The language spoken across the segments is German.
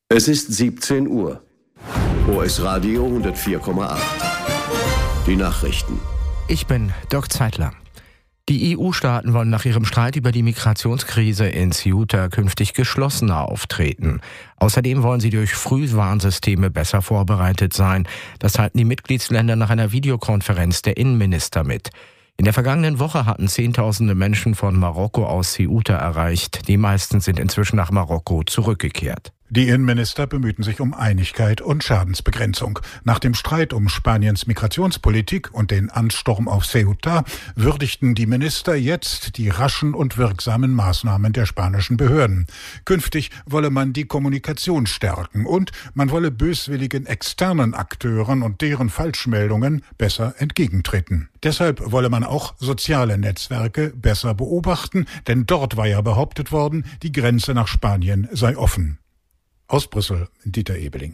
Es ist 17 Uhr. OS Radio 104,8. Die Nachrichten. Ich bin Dirk Zeitler. Die EU-Staaten wollen nach ihrem Streit über die Migrationskrise in Ceuta künftig geschlossener auftreten. Außerdem wollen sie durch Frühwarnsysteme besser vorbereitet sein. Das teilten die Mitgliedsländer nach einer Videokonferenz der Innenminister mit. In der vergangenen Woche hatten Zehntausende Menschen von Marokko aus Ceuta erreicht. Die meisten sind inzwischen nach Marokko zurückgekehrt. Die Innenminister bemühten sich um Einigkeit und Schadensbegrenzung. Nach dem Streit um Spaniens Migrationspolitik und den Ansturm auf Ceuta würdigten die Minister jetzt die raschen und wirksamen Maßnahmen der spanischen Behörden. Künftig wolle man die Kommunikation stärken und man wolle böswilligen externen Akteuren und deren Falschmeldungen besser entgegentreten. Deshalb wolle man auch soziale Netzwerke besser beobachten, denn dort war ja behauptet worden, die Grenze nach Spanien sei offen. Aus Brüssel, Dieter Ebeling.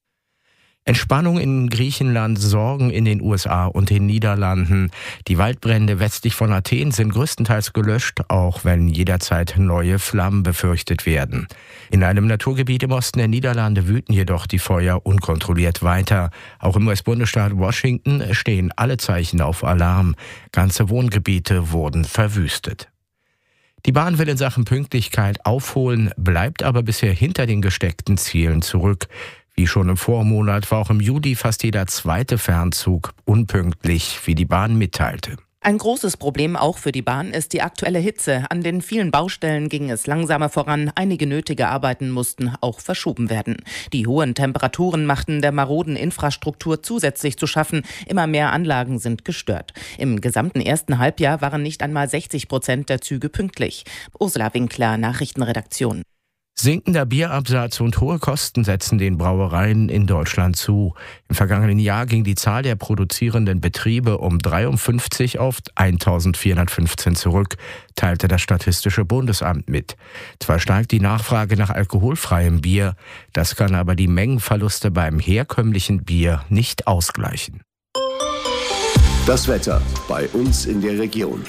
Entspannung in Griechenland, Sorgen in den USA und den Niederlanden. Die Waldbrände westlich von Athen sind größtenteils gelöscht, auch wenn jederzeit neue Flammen befürchtet werden. In einem Naturgebiet im Osten der Niederlande wüten jedoch die Feuer unkontrolliert weiter. Auch im US-Bundesstaat Washington stehen alle Zeichen auf Alarm. Ganze Wohngebiete wurden verwüstet. Die Bahn will in Sachen Pünktlichkeit aufholen, bleibt aber bisher hinter den gesteckten Zielen zurück. Wie schon im Vormonat war auch im Juli fast jeder zweite Fernzug unpünktlich, wie die Bahn mitteilte. Ein großes Problem auch für die Bahn ist die aktuelle Hitze. An den vielen Baustellen ging es langsamer voran. Einige nötige Arbeiten mussten auch verschoben werden. Die hohen Temperaturen machten der maroden Infrastruktur zusätzlich zu schaffen. Immer mehr Anlagen sind gestört. Im gesamten ersten Halbjahr waren nicht einmal 60% der Züge pünktlich. Ursula Winkler, Nachrichtenredaktion. Sinkender Bierabsatz und hohe Kosten setzen den Brauereien in Deutschland zu. Im vergangenen Jahr ging die Zahl der produzierenden Betriebe um 53 auf 1415 zurück, teilte das Statistische Bundesamt mit. Zwar steigt die Nachfrage nach alkoholfreiem Bier, das kann aber die Mengenverluste beim herkömmlichen Bier nicht ausgleichen. Das Wetter bei uns in der Region.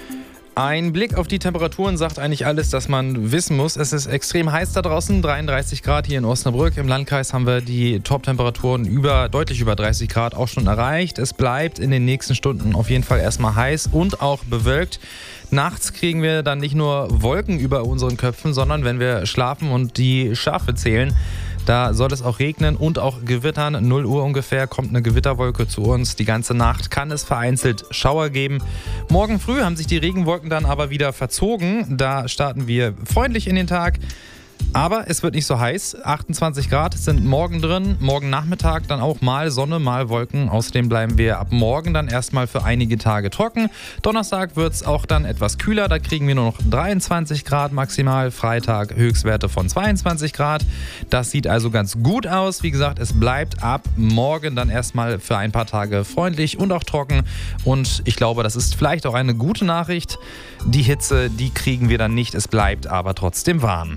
Ein Blick auf die Temperaturen sagt eigentlich alles, das man wissen muss. Es ist extrem heiß da draußen, 33 Grad hier in Osnabrück. Im Landkreis haben wir die Top-Temperaturen deutlich über 30 Grad auch schon erreicht. Es bleibt in den nächsten Stunden auf jeden Fall erstmal heiß und auch bewölkt. Nachts kriegen wir dann nicht nur Wolken über unseren Köpfen, sondern wenn wir schlafen und die Schafe zählen, da soll es auch regnen und auch gewittern. 0 Uhr ungefähr kommt eine Gewitterwolke zu uns. Die ganze Nacht kann es vereinzelt Schauer geben. Morgen früh haben sich die Regenwolken dann aber wieder verzogen. Da starten wir freundlich in den Tag. Aber es wird nicht so heiß. 28 Grad sind morgen drin. Morgen Nachmittag dann auch mal Sonne, mal Wolken. Außerdem bleiben wir ab morgen dann erstmal für einige Tage trocken. Donnerstag wird es auch dann etwas kühler. Da kriegen wir nur noch 23 Grad maximal. Freitag Höchstwerte von 22 Grad. Das sieht also ganz gut aus. Wie gesagt, es bleibt ab morgen dann erstmal für ein paar Tage freundlich und auch trocken. Und ich glaube, das ist vielleicht auch eine gute Nachricht. Die Hitze, die kriegen wir dann nicht. Es bleibt aber trotzdem warm.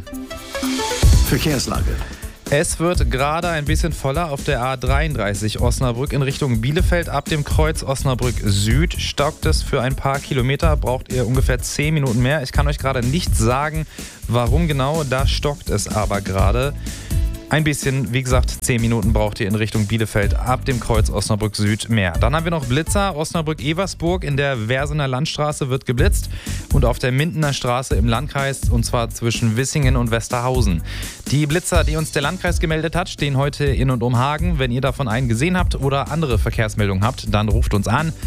Verkehrslage. Es wird gerade ein bisschen voller auf der A33 Osnabrück in Richtung Bielefeld. Ab dem Kreuz Osnabrück Süd stockt es für ein paar Kilometer, braucht ihr ungefähr 10 Minuten mehr. Ich kann euch gerade nicht sagen, warum genau, da stockt es aber gerade. Ein bisschen, wie gesagt, 10 Minuten braucht ihr in Richtung Bielefeld ab dem Kreuz Osnabrück Süd mehr. Dann haben wir noch Blitzer. Osnabrück-Eversburg in der Versener Landstraße wird geblitzt und auf der Mindener Straße im Landkreis, und zwar zwischen Wissingen und Westerhausen. Die Blitzer, die uns der Landkreis gemeldet hat, stehen heute in und um Hagen. Wenn ihr davon einen gesehen habt oder andere Verkehrsmeldungen habt, dann ruft uns an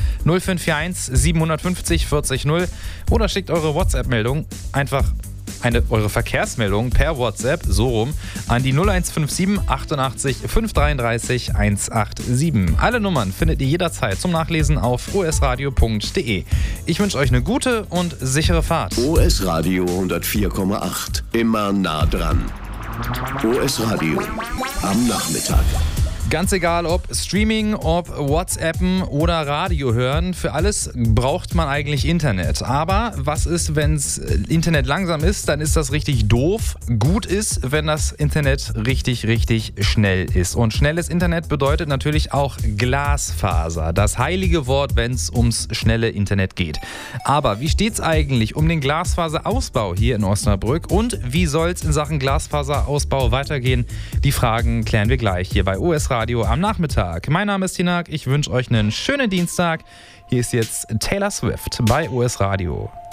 0541 750 40 0 oder schickt eure WhatsApp-Meldung einfach eure Verkehrsmeldung per WhatsApp, so rum, an die 0157 88 533 187. Alle Nummern findet ihr jederzeit zum Nachlesen auf osradio.de. Ich wünsche euch eine gute und sichere Fahrt. OS Radio 104,8. Immer nah dran. OS Radio am Nachmittag. Ganz egal, ob Streaming, ob WhatsAppen oder Radio hören, für alles braucht man eigentlich Internet. Aber was ist, wenn das Internet langsam ist, dann ist das richtig doof. Gut ist, wenn das Internet richtig, richtig schnell ist. Und schnelles Internet bedeutet natürlich auch Glasfaser. Das heilige Wort, wenn es ums schnelle Internet geht. Aber wie steht es eigentlich um den Glasfaserausbau hier in Osnabrück? Und wie soll es in Sachen Glasfaserausbau weitergehen? Die Fragen klären wir gleich hier bei OS Radio am Nachmittag. Mein Name ist Tinak, ich wünsche euch einen schönen Dienstag. Hier ist jetzt Taylor Swift bei OS Radio.